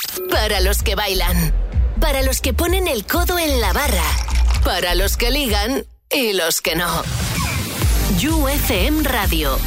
Para los que bailan, para los que ponen el codo en la barra, para los que ligan y los que no. You FM Radio.